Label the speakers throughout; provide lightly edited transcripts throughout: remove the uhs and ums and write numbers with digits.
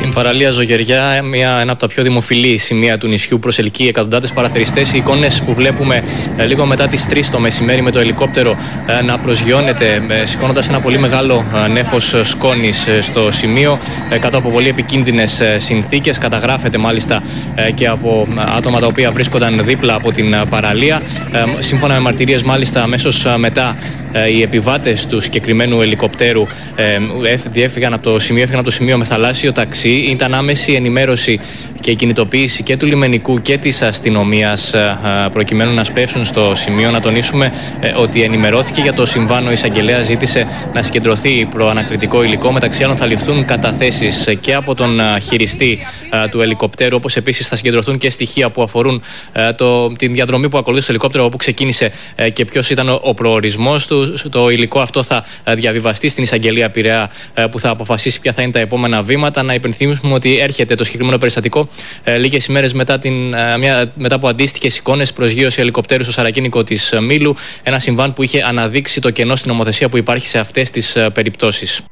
Speaker 1: Στην παραλία Ζωγεριά, ένα από τα πιο δημοφιλή σημεία του νησιού, προσελκύει εκατοντάδες παραθεριστές. Οι εικόνες που βλέπουμε λίγο μετά τις 3 το μεσημέρι με το ελικόπτερο να προσγειώνεται, σηκώνοντας ένα πολύ μεγάλο νέφος σκόνης στο σημείο, κάτω από πολύ επικίνδυνες συνθήκες. Καταγράφεται μάλιστα και από άτομα τα οποία βρίσκονταν δίπλα από την παραλία. Σύμφωνα με μαρτυρίες, μάλιστα, αμέσως μετά οι επιβάτες του συγκεκριμένου ελικοπτέρου έφυγαν από το σημείο με θαλάσσιο ταξί. Ήταν άμεση ενημέρωση και η κινητοποίηση και του λιμενικού και της αστυνομίας προκειμένου να σπεύσουν στο σημείο. Να τονίσουμε ότι ενημερώθηκε για το συμβάν. Ο εισαγγελέας ζήτησε να συγκεντρωθεί προανακριτικό υλικό. Μεταξύ άλλων θα ληφθούν καταθέσεις και από τον χειριστή του ελικοπτέρου, όπως επίσης θα συγκεντρωθούν και στοιχεία που αφορούν την διαδρομή που ακολούθησε το ελικόπτερο, όπου ξεκίνησε και ποιος ήταν ο προορισμός του. Το υλικό αυτό θα διαβιβαστεί στην εισαγγελία Πειραιά, που θα αποφασίσει ποια θα είναι τα επόμενα βήματα. Να υπενθυμίσουμε ότι έρχεται το συγκεκριμένο περιστατικό λίγες ημέρες μετά από αντίστοιχες εικόνες προσγείωση ελικοπτέρου στο σαρακίνικο της Μήλου. Ένα συμβάν που είχε αναδείξει το κενό στην νομοθεσία που υπάρχει σε αυτές τις περιπτώσεις.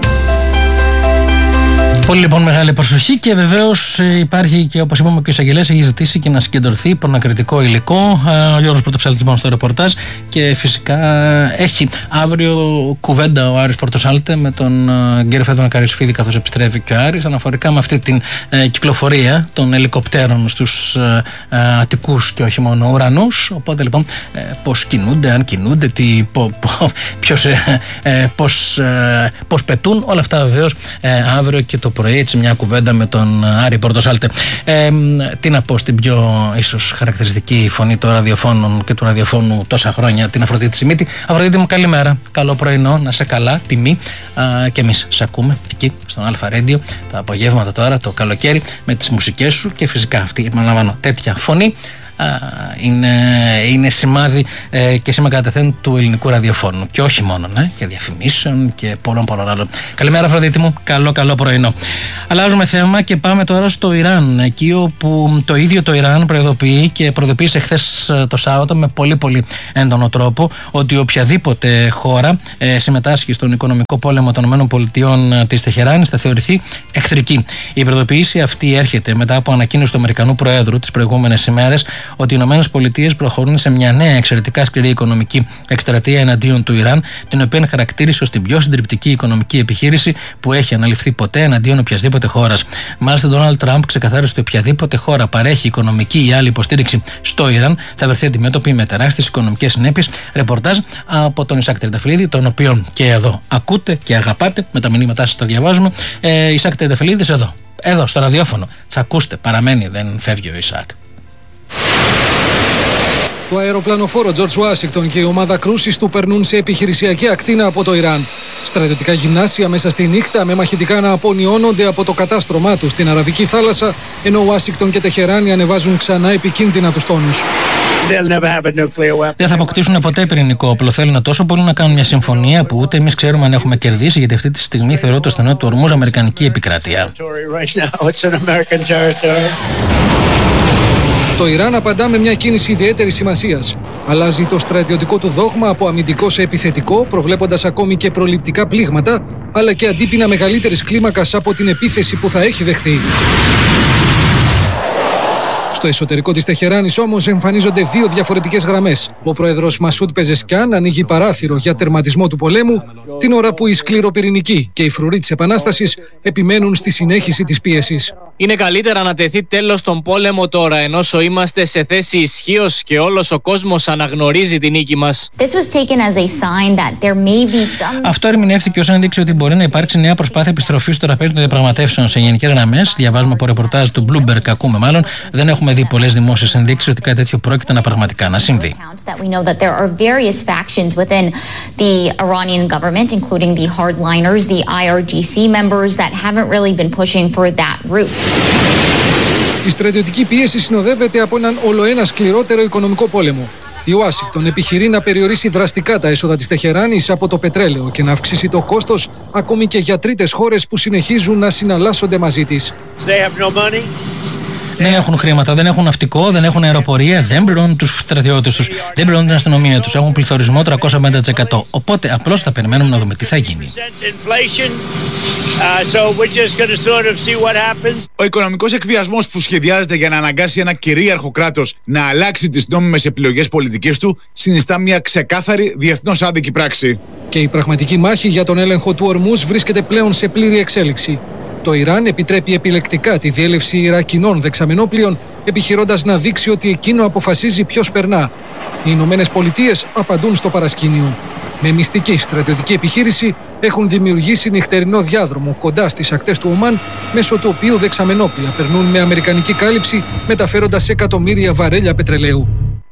Speaker 2: Πολύ λοιπόν μεγάλη προσοχή και βεβαίως υπάρχει και, όπως είπαμε, και ο εισαγγελέας έχει ζητήσει και να συγκεντρωθεί προανακριτικό υλικό. Ο Γιώργος Πρωτοψάλτης πάνω στο ρεπορτάζ και φυσικά έχει αύριο κουβέντα ο Άρης Πορτοσάλτε με τον κύριο Φέδωνα Καρισφίδη, καθώς επιστρέφει και ο Άρης, αναφορικά με αυτή την κυκλοφορία των ελικοπτέρων στους Αττικούς και όχι μόνο ουρανούς. Οπότε λοιπόν πώς κινούνται, αν κινούνται, πώς πετούν, όλα αυτά βεβαίως αύριο και το πρωί, έτσι μια κουβέντα με τον Άρη Πορτοσάλτε. Τι να πω στην πιο ίσως χαρακτηριστική φωνή των ραδιοφώνων και του ραδιοφώνου τόσα χρόνια, την Αφροδίτη Σιμίτη. Αφροδίτη μου, καλημέρα, καλό πρωινό, να σε καλά, τιμή. Και εμείς σε ακούμε εκεί στον Αλφα Radio τα απογεύματα τώρα, το καλοκαίρι, με τις μουσικές σου και φυσικά αυτή, επαναλαμβάνω, τέτοια φωνή είναι σημάδι και σήμα κατατεθέν του ελληνικού ραδιοφώνου και όχι μόνο, και διαφημίσεων και πολλών άλλων. Καλημέρα Αφροδίτη μου, καλό πρωινό. Αλλάζουμε θέμα και πάμε τώρα στο Ιράν, εκεί όπου το ίδιο το Ιράν προειδοποιεί και προειδοποίησε χθες το Σάββατο με πολύ έντονο τρόπο ότι οποιαδήποτε χώρα συμμετάσχει στον οικονομικό πόλεμο των ΗΠΑ της Τεχεράνης θα θεωρηθεί εχθρική. Η προειδοποίηση αυτή έρχεται μετά από ανακοίνωση του Αμερικανού Προέδρου τις προηγούμενες ημέρες ότι οι ΗΠΑ προχωρούν σε μια νέα εξαιρετικά σκληρή οικονομική εκστρατεία εναντίον του Ιράν, την οποία χαρακτήρισε ως την πιο συντριπτική οικονομική επιχείρηση που έχει αναλυφθεί ποτέ εναντίον οποιασδήποτε χώρας. Μάλιστα, ο Ντόναλντ Τραμπ ξεκαθάρισε ότι οποιαδήποτε χώρα παρέχει οικονομική ή άλλη υποστήριξη στο Ιράν θα βρεθεί αντιμέτωπη με τεράστιες οικονομικές συνέπειες. Ρεπορτάζ από τον Ισάκ Τριανταφυλλίδη, τον οποίο και εδώ ακούτε και αγαπάτε, με τα μηνύματά σας τα διαβάζουμε. Ισάκ Τριανταφυλλίδης εδώ στο ραδιόφωνο. Θα ακούσετε, παραμένει, δεν φεύγει ο Ισάκ.
Speaker 3: Το αεροπλανοφόρο George Washington και η ομάδα κρούσης του περνούν σε επιχειρησιακή ακτίνα από το Ιράν. Στρατιωτικά γυμνάσια μέσα στη νύχτα με μαχητικά να απονιώνονται από το κατάστρωμά τους στην Αραβική θάλασσα, ενώ Ουάσιγκτον και Τεχεράνη ανεβάζουν ξανά επικίνδυνα τους τόνους.
Speaker 2: Δεν θα αποκτήσουν ποτέ πυρηνικό όπλο. Θέλουν τόσο πολύ να κάνουν μια συμφωνία που ούτε εμείς ξέρουμε αν έχουμε κερδίσει, γιατί αυτή τη στιγμή θεωρώ το στενό του ορμούς αμερικανική επικράτεια.
Speaker 3: Το Ιράν απαντά με μια κίνηση ιδιαίτερης σημασίας. Αλλάζει το στρατιωτικό του δόγμα από αμυντικό σε επιθετικό, προβλέποντας ακόμη και προληπτικά πλήγματα, αλλά και αντίπεινα μεγαλύτερης κλίμακας από την επίθεση που θα έχει δεχθεί. Στο εσωτερικό της Τεχεράνης όμως εμφανίζονται δύο διαφορετικές γραμμές. Ο πρόεδρος Μασούντ Πεζεσκιάν ανοίγει παράθυρο για τερματισμό του πολέμου, την ώρα που οι σκληροπυρηνικοί και οι φρουροί της Επανάστασης επιμένουν στη συνέχιση της πίεσης.
Speaker 1: Είναι καλύτερα να τεθεί τέλος στον πόλεμο τώρα, ενώ είμαστε σε θέση ισχύως και όλος ο κόσμος αναγνωρίζει την νίκη μας.
Speaker 2: Αυτό ερμηνεύθηκε ως ένδειξη ότι μπορεί να υπάρξει νέα προσπάθεια επιστροφής στο τραπέζι των διαπραγματεύσεων σε γενικές γραμμές. Διαβάζουμε από ρεπορτάζ του Bloomberg, ακούμε μάλλον. Δεν έχουμε δει πολλές δημόσιες ενδείξεις ότι κάτι τέτοιο πρόκειται να πραγματικά να συμβεί.
Speaker 3: Η στρατιωτική πίεση συνοδεύεται από έναν ολοένα σκληρότερο οικονομικό πόλεμο. Η Ουάσιγκτον επιχειρεί να περιορίσει δραστικά τα έσοδα της Τεχεράνης από το πετρέλαιο και να αυξήσει το κόστος ακόμη και για τρίτες χώρες που συνεχίζουν να συναλλάσσονται μαζί της.
Speaker 2: Δεν έχουν χρήματα, δεν έχουν ναυτικό, δεν έχουν αεροπορία, δεν πληρώνουν τους στρατιώτες τους, δεν πληρώνουν την αστυνομία τους. Έχουν πληθωρισμό 350%. Οπότε απλώς θα περιμένουμε να δούμε τι θα γίνει.
Speaker 4: Ο οικονομικός εκβιασμός που σχεδιάζεται για να αναγκάσει ένα κυρίαρχο κράτος να αλλάξει τις νόμιμες επιλογές πολιτικής του συνιστά μια ξεκάθαρη διεθνώς άδικη πράξη.
Speaker 3: Και η πραγματική μάχη για τον έλεγχο του Ορμούζ βρίσκεται πλέον σε πλήρη εξέλιξη. Το Ιράν επιτρέπει επιλεκτικά τη διέλευση Ιρακινών δεξαμενόπλοιων, επιχειρώντας να δείξει ότι εκείνο αποφασίζει ποιος περνά. Οι Ηνωμένες Πολιτείες απαντούν στο παρασκήνιο. Με μυστική στρατιωτική επιχείρηση έχουν δημιουργήσει νυχτερινό διάδρομο κοντά στις ακτές του Ομάν, μέσω του οποίου δεξαμενόπλια περνούν με αμερικανική κάλυψη, μεταφέροντας εκατομμύρια βαρέλια πετρελαίου.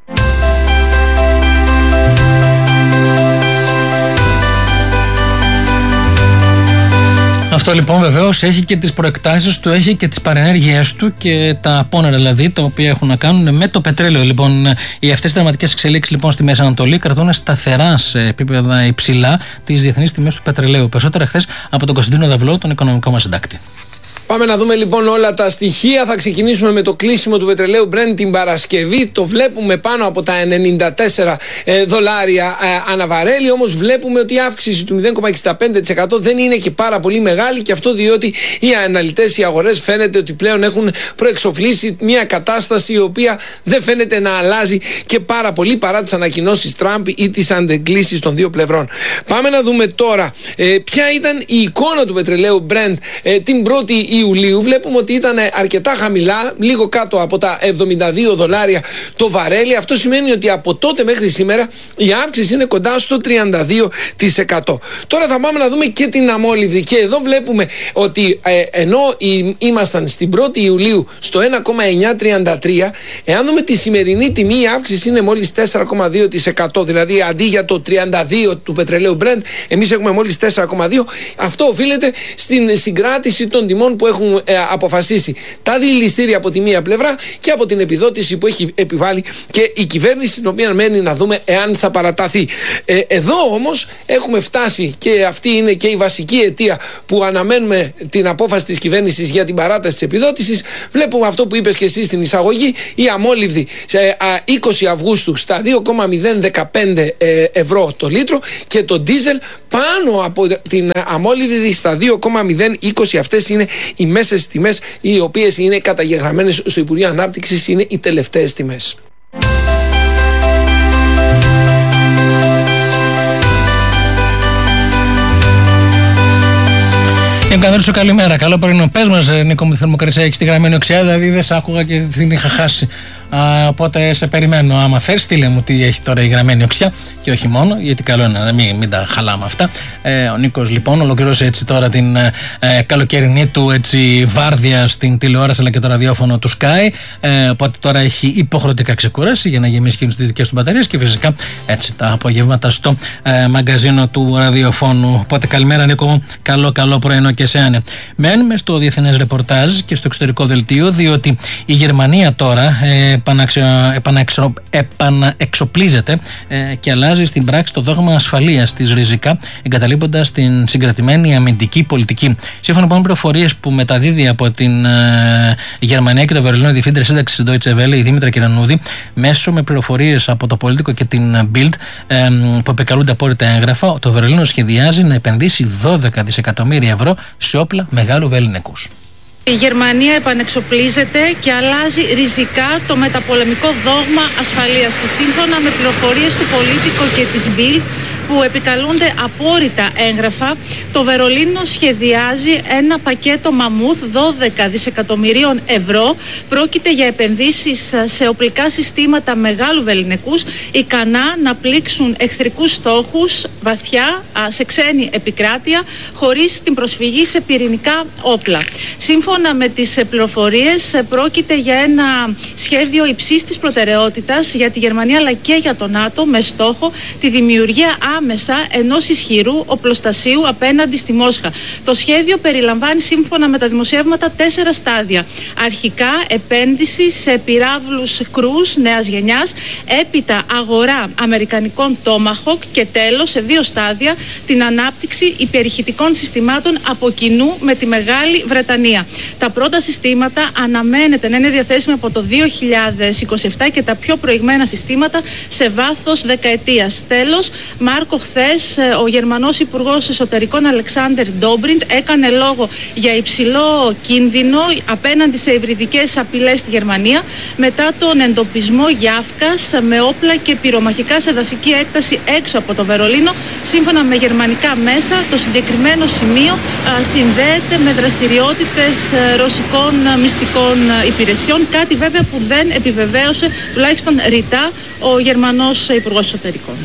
Speaker 2: Αυτό λοιπόν βεβαίως έχει και τις προεκτάσεις του, έχει και τις παρενέργειές του και τα πόνερα δηλαδή, τα οποία έχουν να κάνουν με το πετρέλαιο. Λοιπόν, οι αυτές οι δραματικές εξελίξεις λοιπόν στη Μέση Ανατολή κρατούν σταθερά σε επίπεδα υψηλά τις διεθνείς τιμές του πετρελαίου. Περισσότερα χθες από τον Κωνσταντίνο Δαυλό, τον οικονομικό μας συντάκτη.
Speaker 5: Πάμε να δούμε λοιπόν όλα τα στοιχεία. Θα ξεκινήσουμε με το κλείσιμο του πετρελαίου Brent την Παρασκευή. Το βλέπουμε πάνω από τα $94 αναβαρέλι. Όμως βλέπουμε ότι η αύξηση του 0,65% δεν είναι και πάρα πολύ μεγάλη, και αυτό διότι οι αναλυτές, οι αγορές φαίνεται ότι πλέον έχουν προεξοφλήσει μια κατάσταση η οποία δεν φαίνεται να αλλάζει και πάρα πολύ παρά τις ανακοινώσεις Τραμπ ή τις αντεγκλήσεις των δύο πλευρών. Πάμε να δούμε τώρα ποια ήταν η εικόνα του πετρελαίου Brent την 1η Ιουλίου. Βλέπουμε ότι ήταν αρκετά χαμηλά, λίγο κάτω από τα $72 το βαρέλι. Αυτό σημαίνει ότι από τότε μέχρι σήμερα η αύξηση είναι κοντά στο 32%. Τώρα θα πάμε να δούμε και την αμόλυβδη, και εδώ βλέπουμε ότι ενώ ήμασταν στην 1η Ιουλίου στο 1,933, εάν δούμε τη σημερινή τιμή, η αύξηση είναι μόλις 4,2%. Δηλαδή αντί για το 32 του πετρελαίου Brent, εμείς έχουμε μόλις 4,2. Αυτό οφείλεται στην συγκράτηση των τιμών που έχουν αποφασίσει τα δηληστήρια από τη μία πλευρά και από την επιδότηση που έχει επιβάλει και η κυβέρνηση, την οποία μένει να δούμε εάν θα παραταθεί. Εδώ όμως έχουμε φτάσει, και αυτή είναι και η βασική αιτία που αναμένουμε την απόφαση της κυβέρνησης για την παράταση της επιδότησης. Βλέπουμε αυτό που είπες και εσύ στην εισαγωγή, η αμόλυβδη 20 Αυγούστου στα 2,015 ευρώ το λίτρο, και το ντίζελ πάνω από την αμόλυβδη στα 2,020. Αυτές είναι οι μέσες τιμές, οι οποίες είναι καταγεγραμμένες στο Υπουργείο Ανάπτυξης, είναι οι τελευταίες τιμές.
Speaker 2: Εγκαθαρίσω, καλημέρα. Καλό πρωινό. Πες μας, Νίκο μου, τη θερμοκρασία έχει τη γραμμένη οξιά, δηλαδή δεν σ' άκουγα και την είχα χάσει. Οπότε σε περιμένω. Άμα θες, στείλε μου τι έχει τώρα η γραμμένη οξιά, και όχι μόνο, γιατί καλό είναι να μην τα χαλάμε αυτά. Ο Νίκος λοιπόν ολοκλήρωσε έτσι τώρα την καλοκαιρινή του έτσι βάρδια στην τηλεόραση αλλά και το ραδιόφωνο του Sky. Οπότε τώρα έχει υποχρεωτικά ξεκουράσει για να γεμίσει και τις δικές του μπαταρίες, και φυσικά έτσι τα απογεύματα στο μαγκαζίνο του ραδιοφώνου. Οπότε καλημέρα, Νίκο μου. Καλό πρωινό και εσένα. Μένουμε στο διεθνές ρεπορτάζ και στο εξωτερικό δελτίο, διότι η Γερμανία τώρα επαναεξοπλίζεται και αλλάζει στην πράξη το δόγμα ασφαλείας της ριζικά, εγκαταλείποντας την συγκρατημένη αμυντική πολιτική. Σύμφωνα με πληροφορίες που μεταδίδει από την Γερμανία και το Βερολίνο, η διευθύντρια σύνταξης Deutsche Welle, η Δήμητρα Κυρανούδη, μέσω με πληροφορίες από το Πολιτικό και την Bild που επικαλούνται απόρριτα έγγραφα, το Βερολίνο σχεδιάζει να επενδύσει 12 δισεκατομμύρια ευρώ σε όπλα μεγάλου βεληνικούς.
Speaker 6: Η Γερμανία επανεξοπλίζεται και αλλάζει ριζικά το μεταπολεμικό δόγμα ασφαλείας της. Σύμφωνα με πληροφορίες του Πολίτικο και της Bild που επικαλούνται απόρριτα έγγραφα, το Βερολίνο σχεδιάζει ένα πακέτο μαμούθ 12 δισεκατομμυρίων ευρώ. Πρόκειται για επενδύσεις σε οπλικά συστήματα μεγάλου βεληνικούς, ικανά να πλήξουν εχθρικούς στόχους βαθιά σε ξένη επικράτεια, χωρίς την προσφυγή σε πυρηνικά όπλα. Σύμφωνα με τις πληροφορίες, πρόκειται για ένα σχέδιο υψής της προτεραιότητας για τη Γερμανία αλλά και για το ΝΑΤΟ, με στόχο τη δημιουργία άμεσα ενός ισχυρού οπλοστασίου απέναντι στη Μόσχα. Το σχέδιο περιλαμβάνει, σύμφωνα με τα δημοσιεύματα, 4 στάδια. Αρχικά, επένδυση σε πυράβλους κρούς νέας γενιάς, έπειτα αγορά αμερικανικών Tomahawk και τέλος, σε 2 στάδια, την ανάπτυξη υπερηχητικών συστημάτων από κοινού με τη Μεγάλη Βρετανία. Τα πρώτα συστήματα αναμένεται να είναι διαθέσιμα από το 2027 και τα πιο προηγμένα συστήματα σε βάθος δεκαετίας. Τέλος, Μάρκο, χθες ο Γερμανός Υπουργός Εσωτερικών Αλεξάντερ Ντόμπριντ έκανε λόγο για υψηλό κίνδυνο απέναντι σε υβριδικές απειλές στη Γερμανία μετά τον εντοπισμό γιάφκας με όπλα και πυρομαχικά σε δασική έκταση έξω από το Βερολίνο. Σύμφωνα με γερμανικά μέσα, το συγκεκριμένο σημείο συνδέεται με δραστηριότητες ρωσικών μυστικών υπηρεσιών, κάτι βέβαια που δεν επιβεβαίωσε τουλάχιστον ρητά ο Γερμανός Υπουργός Εσωτερικών.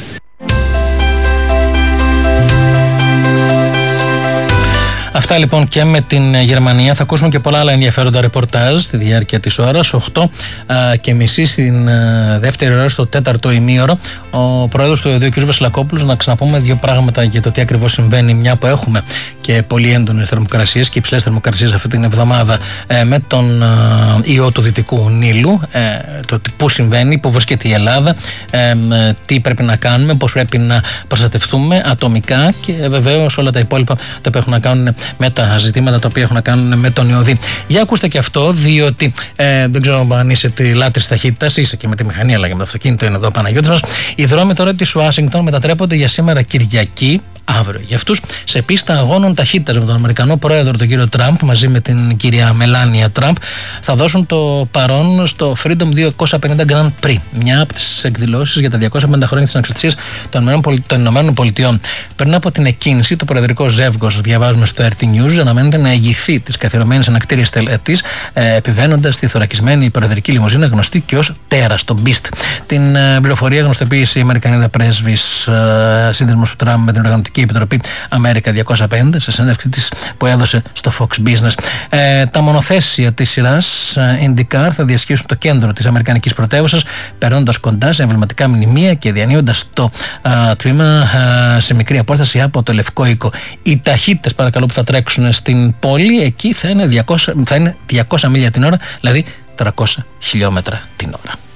Speaker 2: Αυτά λοιπόν και με την Γερμανία. Θα ακούσουμε και πολλά άλλα ενδιαφέροντα ρεπορτάζ στη διάρκεια της ώρας. 8:30 στην δεύτερη ώρα, στο τέταρτο ημίωρο, ο πρόεδρος του ΕΔΟ, κ. Βασιλακόπουλος, να ξαναπούμε δύο πράγματα για το τι ακριβώς συμβαίνει, μια που έχουμε και πολύ έντονες θερμοκρασίες και υψηλές θερμοκρασίες αυτή την εβδομάδα με τον ιό του Δυτικού Νείλου, το πού συμβαίνει, πού βρίσκεται η Ελλάδα, τι πρέπει να κάνουμε, πώς πρέπει να προστατευτούμε ατομικά και βεβαίως όλα τα υπόλοιπα τα οποία έχουν να κάνουν με τα ζητήματα τα οποία έχουν να κάνουν με τον ιωδή. Για ακούστε και αυτό, διότι δεν ξέρω αν είσαι τη λάτρης ταχύτητας, είσαι και με τη μηχανή, αλλά και με το αυτοκίνητο είναι εδώ ο Παναγιώτης μας. Οι δρόμοι τώρα της Ουάσιγκτον μετατρέπονται για σήμερα Κυριακή, αύριο για αυτούς, σε πίστα αγώνων ταχύτητας με τον Αμερικανό πρόεδρο, τον κύριο Τραμπ, μαζί με την κυρία Μελάνια Τραμπ, θα δώσουν το παρόν στο Freedom 250 Grand Prix, μια από τις εκδηλώσεις για τα 250 χρόνια της ανεξαρτησίας των Ηνωμένων Πολιτειών. Πριν από την εκκίνηση, το προεδρικό ζεύγος, διαβάζουμε στο RT News, αναμένεται να ηγηθεί της καθιερωμένης ανακτήριας τελετής, επιβαίνοντας τη θωρακισμένη προεδρική λιμουζίνα γνωστή και ως τέρας, το Beast. Την πληροφορία γνωστοποίησε η Αμερικανίδα πρέσβης σύνδεσμος του Τραμπ με την Οργανωτική Επιτροπή Αμέρικα 205 σε συνέντευξη της που έδωσε στο Fox Business. Τα μονοθέσια της σειράς IndyCar θα διασχίσουν το κέντρο της αμερικανικής πρωτεύουσας, περνώντας κοντά σε εμβληματικά μνημεία και διανύοντας το τμήμα σε μικρή απόσταση από το Λευκό Οίκο. Οι ταχύτητες, παρακαλώ, που θα τρέξουν στην πόλη, εκεί θα είναι 200 μίλια την ώρα, δηλαδή 300 χιλιόμετρα την ώρα.